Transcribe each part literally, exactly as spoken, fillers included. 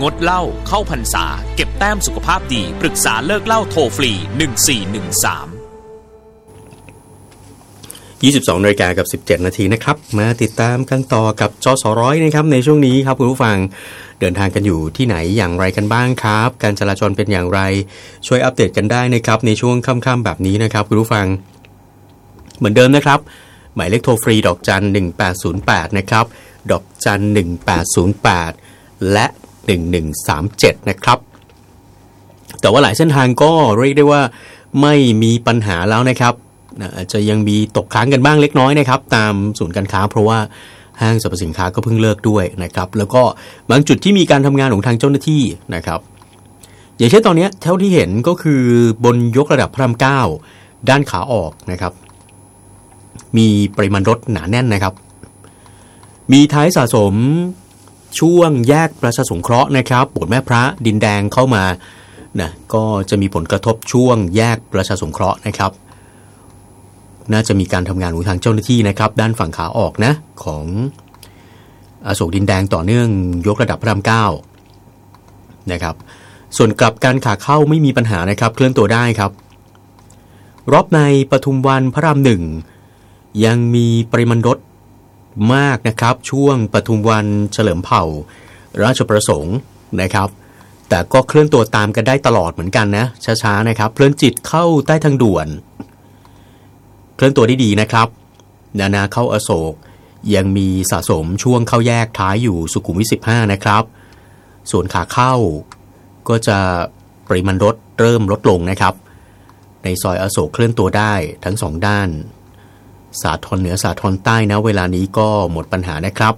งดเหล้าเข้าพรรษาเก็บแต้มสุขภาพดีปรึกษาเลิกเหล้าโทรฟรีหนึ่งสี่หนึ่งสามยี่สิบสองนาฬิกากับสิบเจ็ดนาทีนะครับมาติดตามกันต่อกับจสร้อยนะครับในช่วงนี้ครับคุณผู้ฟังเดินทางกันอยู่ที่ไหนอย่างไรกันบ้างครับการจราจรเป็นอย่างไรช่วยอัปเดตกันได้นะครับในช่วงค่ำๆแบบนี้นะครับคุณผู้ฟังเหมือนเดิมนะครับหมายเลขโทรฟรีดอกจันหนึ่งแปดศูนย์แปดนะครับดอกจันหนึ่งแปดศูนย์แปดและหนึ่งหนึ่งสามเจ็ดนะครับแต่ว่าหลายเส้นทางก็เรียกได้ว่าไม่มีปัญหาแล้วนะครับอาจจะยังมีตกค้างกันบ้างเล็กน้อยนะครับตามศูนย์การค้าเพราะว่าห้างสรรพสินค้าก็เพิ่งเลิกด้วยนะครับแล้วก็บางจุดที่มีการทำงานของทางเจ้าหน้าที่นะครับอย่างเช่นตอนนี้เท่าที่เห็นก็คือบนยกระดับพระรามเก้าด้านขาออกนะครับมีปริมาณรถหนาแน่นนะครับมีท้ายสะสมช่วงแยกประชาสงเคราะห์นะครับโบสถ์แม่พระดินแดงเข้ามานะก็จะมีผลกระทบช่วงแยกประชาสงเคราะห์นะครับน่าจะมีการทำงานของทางเจ้าหน้าที่นะครับด้านฝั่งขาออกนะของอโศกดินแดงต่อเนื่องยกระดับพระรามเก้านะครับส่วนกลับกันขาเข้าไม่มีปัญหานะครับเคลื่อนตัวได้ครับรอบในปทุมวันพระรามหนึ่งยังมีปริมาณรถมากนะครับช่วงปทุมวันเฉลิมเผ่าราชประสงค์นะครับแต่ก็เคลื่อนตัวตามกันได้ตลอดเหมือนกันนะช้าๆนะครับเพลินจิตเข้าใต้ทางด่วนเคลื่อนตัวได้ดีนะครับนานาเข้าอโศกยังมีสะสมช่วงเข้าแยกท้ายอยู่สุขุมวิทสิบห้านะครับส่วนขาเข้าก็จะปริมาณรถเริ่มลดลงนะครับในซอยอโศกเคลื่อนตัวได้ทั้งสองด้านสาทรเหนือสาทรใต้นะเวลานี้ก็หมดปัญหานะครับ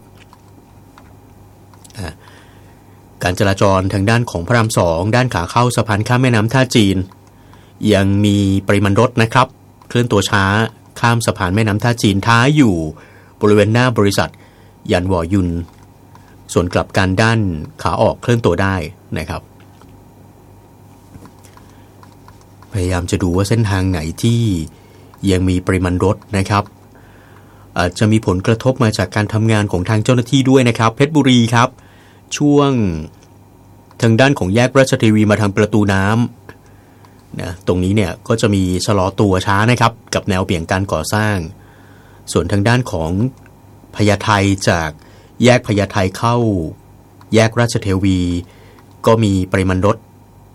การจราจรทางด้านของพระรามสองด้านขาเข้าสะพานข้ามแม่น้ำท่าจีนยังมีปริมาณรถนะครับเคลื่อนตัวช้าข้ามสะพานแม่น้ำท่าจีนท้ายอยู่บริเวณหน้าบริษัทยันวอยุนส่วนกลับกันด้านขาออกเคลื่อนตัวได้นะครับพยายามจะดูว่าเส้นทางไหนที่ยังมีปริมาณรถนะครับอาจจะมีผลกระทบมาจากการทำงานของทางเจ้าหน้าที่ด้วยนะครับเพชรบุรีครับช่วงทางด้านของแยกราชเทวีมาทางประตูน้ำนะตรงนี้เนี่ยก็จะมีชะลอตัวช้านะครับกับแนวเบี่ยงการก่อสร้างส่วนทางด้านของพญาไทจากแยกพญาไทเข้าแยกราชเทวีก็มีปริมาณรถ